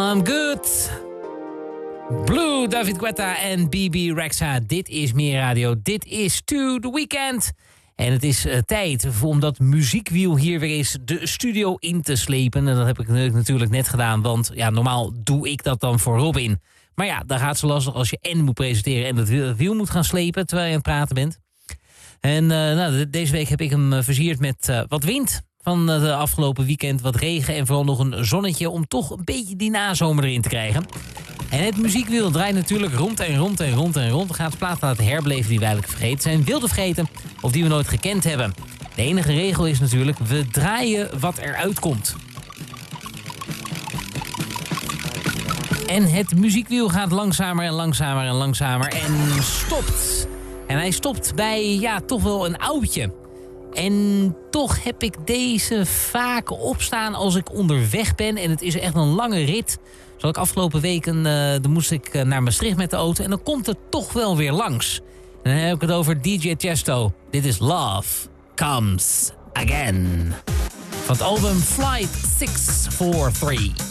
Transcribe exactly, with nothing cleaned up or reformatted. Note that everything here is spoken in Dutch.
I'm good. Blue, David Guetta en B B Rexha. Dit is Meer Radio. Dit is To The Weekend. En het is uh, tijd om dat muziekwiel hier weer eens de studio in te slepen. En dat heb ik natuurlijk net gedaan, want ja, normaal doe ik dat dan voor Robin. Maar ja, dan gaat het zo lastig als je en moet presenteren en het wiel moet gaan slepen terwijl je aan het praten bent. En uh, nou, deze week heb ik hem uh, versierd met uh, wat wind van uh, de afgelopen weekend. Wat regen en vooral nog een zonnetje om toch een beetje die nazomer erin te krijgen. En het muziekwiel draait natuurlijk rond en rond en rond en rond. We gaan platen laten herbeleven die we eigenlijk vergeten zijn. Wilde vergeten of die we nooit gekend hebben. De enige regel is natuurlijk, we draaien wat eruit komt. En het muziekwiel gaat langzamer en langzamer en langzamer en stopt. En hij stopt bij, ja, toch wel een oudje. En toch heb ik deze vaak opstaan als ik onderweg ben. En het is echt een lange rit. Zo ik afgelopen weken, uh, dan moest ik uh, naar Maastricht met de auto. En dan komt het toch wel weer langs. En dan heb ik het over D J Tiesto. Dit is Love Comes Again. Van het album Flight zes vier drie.